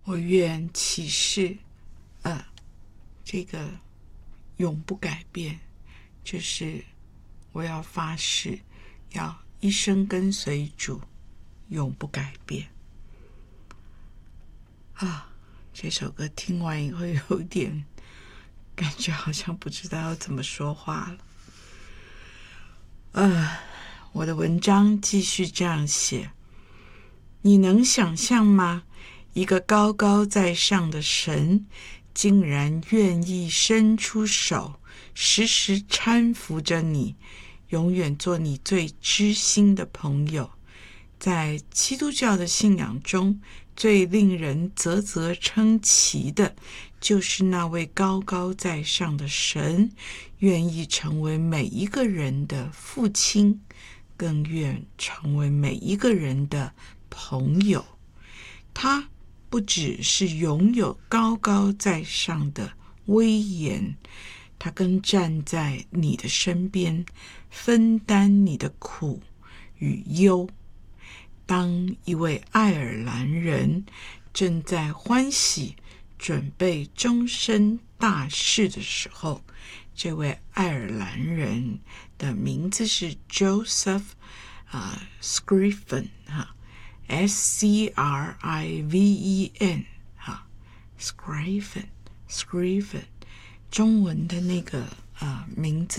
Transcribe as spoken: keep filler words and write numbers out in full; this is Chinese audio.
我愿起誓，呃，这个永不改变，就是我要发誓，要一生跟随主，永不改变。啊，这首歌听完以后有点感觉好像不知道要怎么说话了。呃，我的文章继续这样写：你能想象吗？一个高高在上的神，竟然愿意伸出手，时时搀扶着你，永远做你最知心的朋友。在基督教的信仰中，最令人啧啧称奇的，就是那位高高在上的神，愿意成为每一个人的父亲，更愿成为每一个人的朋友。他不只是拥有高高在上的威严，他更站在你的身边，分担你的苦与忧。当一位爱尔兰人正在欢喜准备终身大事的时候，这位爱尔兰人的名字是 Joseph、呃、Scriven、啊、S C R I V E N、啊、Scriven Scriven 中文的那个、呃、名字